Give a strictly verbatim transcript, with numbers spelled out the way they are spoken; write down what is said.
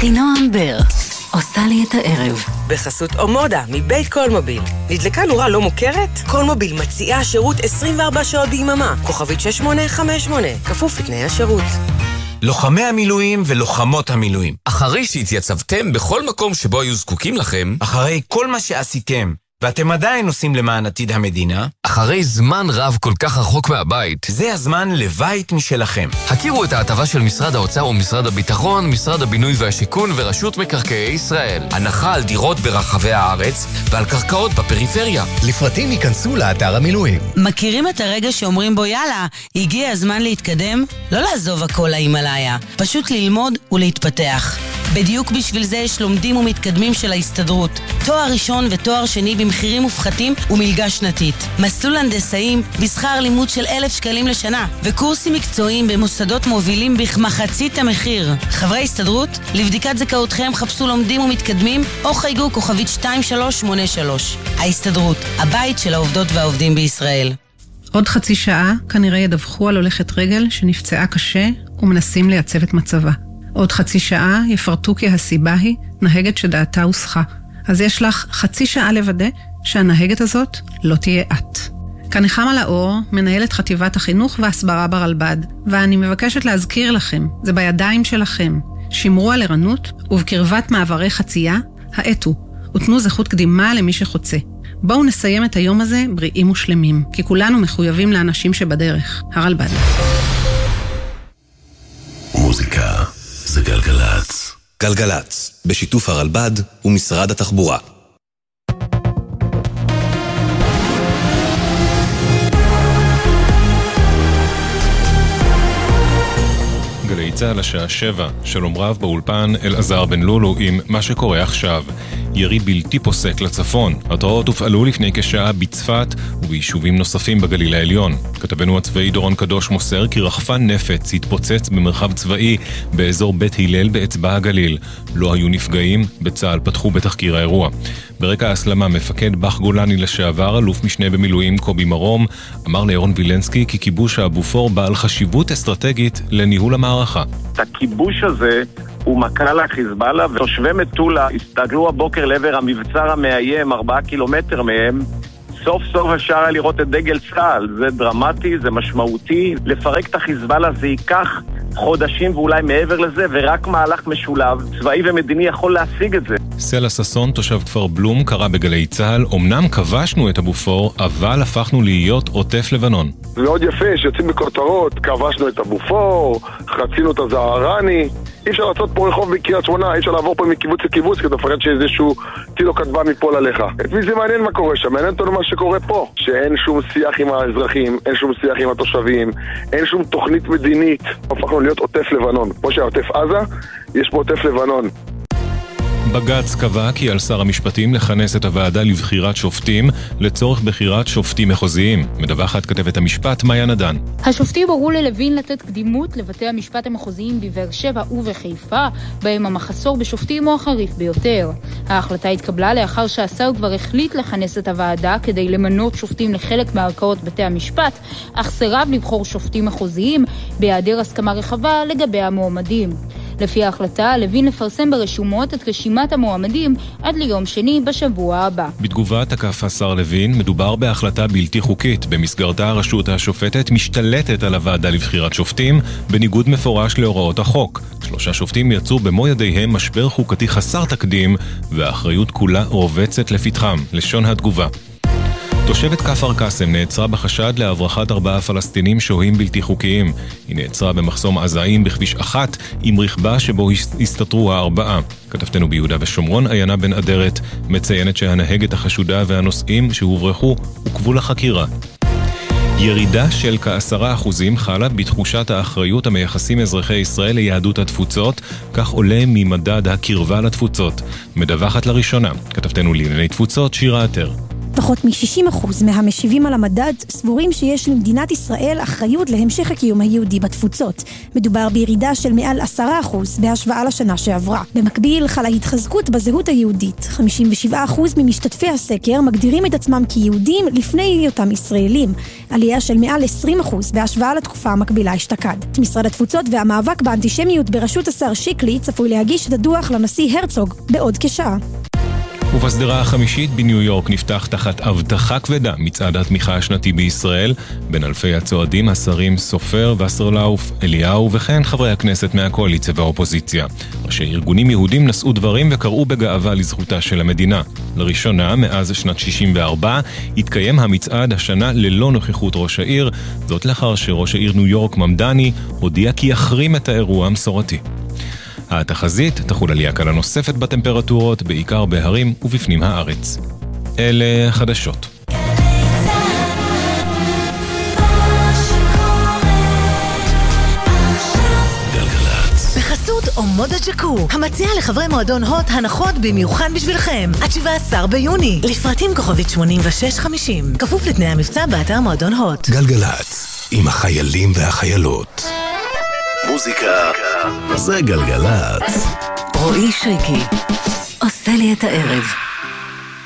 אחינועם בר עושה לי את הערב. בחסות אומודה מבית קולמוביל. נדלקה נורה לא מוכרת? קולמוביל מציעה שירות עשרים וארבע שעות ביממה. כוכבית שש שמונה חמש שמונה. כפוף לתנאי השירות. לוחמי המילואים ולוחמות המילואים. אחרי שהתייצבתם בכל מקום שבו היו זקוקים לכם, אחרי כל מה שעשיתם, ואתם עדיין עושים למען עתיד המדינה, אחרי זמן רב כל כך רחוק מהבית, זה הזמן לבית משלכם. הכירו את ההטבה של משרד האוצר ומשרד הביטחון, משרד הבינוי והשיכון ורשות מקרקעי ישראל. הנחה על דירות ברחבי הארץ ועל קרקעות בפריפריה. לפרטים ייכנסו לאתר המילואים. מכירים את הרגע שאומרים בו יאללה, הגיע הזמן להתקדם? לא לעזוב הכל להימאליה, פשוט ללמוד ולהתפתח. בדיוק בשביל זה יש לומדים ומתקדמים של ההסתדרות. תואר ראשון ותואר שני במחירים מופחתים ומלגה שנתית. מסלול הנדסאים בשכר לימוד של אלף שקלים לשנה. וקורסים מקצועיים במוסדות מובילים בכמחצית המחיר. חברי הסתדרות, לבדיקת זכאותכם חפשו לומדים ומתקדמים או חייגו כוכבית שתיים שלוש שמונה שלוש. ההסתדרות, הבית של העובדות והעובדים בישראל. עוד חצי שעה כנראה ידווחו על הולכת רגל שנפצעה קשה ומנסים לייצב את מצבה. עוד חצי שעה יפרטו כי הסיבה היא נהגת שדעתה הוסחה. אז יש לך חצי שעה לוודא שהנהגת הזאת לא תהיה את. כאן נחמה לאור, מנהלת חטיבת החינוך והסברה ברלב"ד, ואני מבקשת להזכיר לכם, זה בידיים שלכם. שמרו על ערנות ובקרבת מעברי חצייה, האטו, ותנו זכות קדימה למי שחוצה. בואו נסיים את היום הזה בריאים ושלמים, כי כולנו מחויבים לאנשים שבדרך. הרלב"ד. מוזיקה זה גלגלץ. גלגלץ, בשיתוף הרלב"ד ומשרד התחבורה. גלי צהל השעה שבע, שלום רב באולפן אלעזר בן לולו עם מה שקורה עכשיו. ירי בלתי פוסק לצפון. התראות הופעלו לפני כשעה בצפת וביישובים נוספים בגליל העליון. כתבנו הצבאי דורון קדוש מוסר כי רחפן נפץ התפוצץ במרחב צבאי באזור בית הלל באצבע הגליל. לא היו נפגעים, בצה"ל פתחו בתחקיר האירוע. ברקע ההסלמה מפקד בח גולני לשעבר, אלוף משנה במילואים קובי מרום, אמר לירון וילנסקי כי כיבוש האבופור בעל חשיבות אסטרטגית לניהול המערכה. הכיבוש הזה הוא מכה לחיזבאללה, ותושבי מטולה הסתגלו הבוקר לעבר המבצר המאיים ארבעה קילומטר מהם. סוף סוף אפשר היה לראות את דגל צה"ל. זה דרמטי, זה משמעותי. לפרק את החיזבאללה זה ייקח חודשים ואולי מעבר לזה, ורק מהלך משולב צבאי ומדיני יכול להשיג את זה. סלע ססון, תושב כפר בלום, קרא בגלי צה"ל, אמנם כבשנו את אבופור, אבל הפכנו להיות עוטף לבנון. זה מאוד יפה שיוצאים בכותרות, כבשנו את אבופור, חצינו את הזערני. אי אפשר לעשות פה רחוב בקריית שמונה, אי אפשר לעבור פה מקיבוץ לקיבוץ כדי לפחד שאיזשהו טיל כטב"ם מפה עליך. את מי זה מעניין מה קורה שם? מעניין אותנו מה שקורה פה. שאין שום שיח עם האזרחים, אין שום שיח עם התושבים, אין שום תוכנית מדינית. הפכנו להיות עוטף לבנון. כמו שהעוטף עזה, יש פה עוטף לבנון. בג"ץ קבע כי על שר המשפטים לכנס את הוועדה לבחירת שופטים לצורך בחירת שופטים מחוזיים. מדווחת כתבת המשפט מאיה נדן. השופטים הורו ללוין לתת קדימות לבתי המשפט המחוזיים בבאר שבע ובחיפה, בהם המחסור בשופטים הוא החריף ביותר. ההחלטה התקבלה לאחר שהשר כבר החליט לכנס את הוועדה כדי למנות שופטים לחלק מערכאות בתי המשפט, אך סירב לבחור שופטים מחוזיים בהיעדר הסכמה רחבה לגבי המועמדים. לפי ההחלטה, לוין לפרסם ברשומות את רשימת המועמדים עד ליום שני בשבוע הבא. בתגובה תקף השר לוין, מדובר בהחלטה בלתי חוקית. במסגרתה הרשות השופטת משתלטת על הוועדה לבחירת שופטים, בניגוד מפורש להוראות החוק. שלושה שופטים יצאו במו ידיהם משבר חוקתי חסר תקדים, והאחריות כולה רובצת לפתחם. לשון התגובה. תושבת כפר קאסם נעצרה בחשד להברחת ארבעה פלסטינים שוהים בלתי חוקיים. היא נעצרה במחסום עזאים בכביש אחת עם רכבה שבו הסתתרו הארבעה. כתבתנו ביהודה ושומרון, עיינה בן אדרת, מציינת שהנהגת החשודה והנוסעים שהוברחו עוכבו לחקירה. ירידה של כעשרה אחוזים חלה בתחושת האחריות המייחסים אזרחי ישראל ליהדות התפוצות, כך עולה ממדד הקרבה לתפוצות. מדווחת לראשונה, כתבתנו לענייני תפוצות שירה עטר. פחות מ-שישים אחוז מהמשיבים על המדד סבורים שיש למדינת ישראל אחריות להמשך הקיום היהודי בתפוצות. מדובר בירידה של מעל עשרה אחוז בהשוואה לשנה שעברה. במקביל חלה התחזקות בזהות היהודית. חמישים ושבעה אחוז ממשתתפי הסקר מגדירים את עצמם כיהודים לפני היותם ישראלים. עלייה של מעל עשרים אחוז בהשוואה לתקופה המקבילה אשתקד. משרד התפוצות והמאבק באנטישמיות בראשות השר שיקלי צפוי להגיש את הדוח לנשיא הרצוג בעוד כשעה. ובסדרה החמישית בניו יורק נפתח תחת הבטחה כבדה מצעד התמיכה השנתי בישראל, בין אלפי הצועדים השרים סופר, וסרלאוף, אליהו וכן חברי הכנסת מהקואליציה והאופוזיציה. ראשי ארגונים יהודים נשאו דברים וקראו בגאווה לזכותה של המדינה. לראשונה מאז שנת שישים וארבע התקיים המצעד השנה ללא נוכחות ראש העיר, זאת לאחר שראש העיר ניו יורק ממדני הודיע כי יחרים את האירוע המסורתי. התחזית תחול עלייה קלה נוספת בטמפרטורות, בעיקר בהרים ובפנים הארץ. אלה חדשות. בחסות עומוד הג'קו, המציע לחברי מועדון הוט הנחות במיוחד בשבילכם. עד שבעה עשר ביוני, לפרטים כוכבית שמונים ושש חמישים. כפוף לתנאי המבצע באתר מועדון הוט. גלגלץ, עם החיילים והחיילות. מוזיקה זה גלגלץ. רועי שריקי עושה לי את הערב.